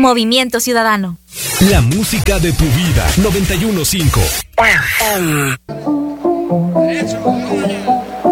Movimiento Ciudadano. La música de tu vida. 91.5.